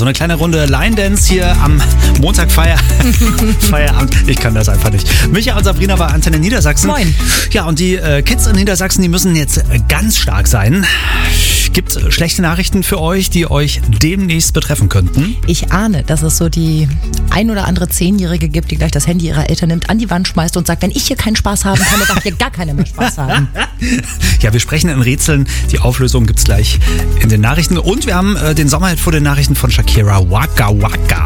so eine kleine Runde Line Dance hier am Montag Feierabend. Ich kann das einfach nicht. Micha und Sabrina bei Antenne Niedersachsen. Moin. Ja, und die Kids in Niedersachsen, die müssen jetzt ganz stark sein. Gibt es schlechte Nachrichten für euch, die euch demnächst betreffen könnten? Ich ahne, dass es so die ein oder andere 10-Jährige gibt, die gleich das Handy ihrer Eltern nimmt, an die Wand schmeißt und sagt, wenn ich hier keinen Spaß haben kann, dann darf hier gar keiner mehr Spaß haben. Ja, wir sprechen in Rätseln. Die Auflösung gibt's gleich in den Nachrichten. Und wir haben den Sommerhit vor den Nachrichten von Shakira. Waka Waka.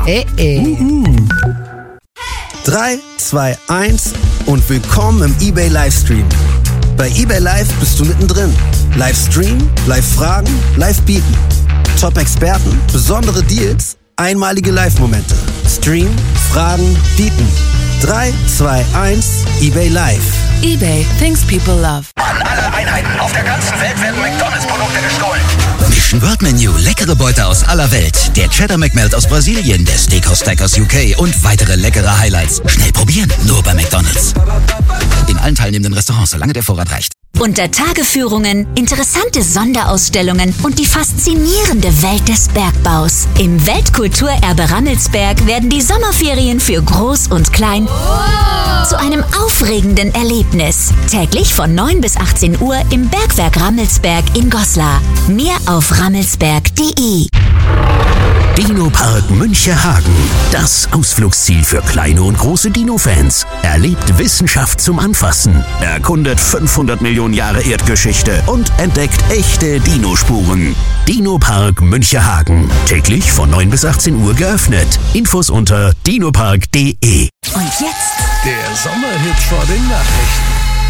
3, 2, 1 und willkommen im eBay Livestream. Bei eBay Live bist du mittendrin. Livestream, Live-Fragen, Live-Bieten. Top-Experten, besondere Deals, einmalige Live-Momente. Stream, Fragen, Bieten. 3, 2, 1, eBay Live. eBay, things people love. An alle Einheiten auf der ganzen Welt werden McDonalds-Produkte gestohlen. Mission World Menu, leckere Beute aus aller Welt. Der Cheddar McMelt aus Brasilien, der Steakhouse Stack aus UK und weitere leckere Highlights. Schnell probieren, nur bei McDonalds. In allen teilnehmenden Restaurants, solange der Vorrat reicht. Untertageführungen, interessante Sonderausstellungen und die faszinierende Welt des Bergbaus. Im Weltkulturerbe Rammelsberg werden die Sommerferien für Groß und Klein zu einem aufregenden Erlebnis. Täglich von 9 bis 18 Uhr im Bergwerk Rammelsberg in Goslar. Mehr auf rammelsberg.de. Dino-Park Münchehagen. Das Ausflugsziel für kleine und große Dino-Fans. Erlebt Wissenschaft zum Anfassen. Erkundet 500 Millionen Jahre Erdgeschichte und entdeckt echte Dinospuren. Dino-Park Münchehagen. Täglich von 9 bis 18 Uhr geöffnet. Infos unter dinopark.de. Und jetzt der Sommerhit vor den Nachrichten.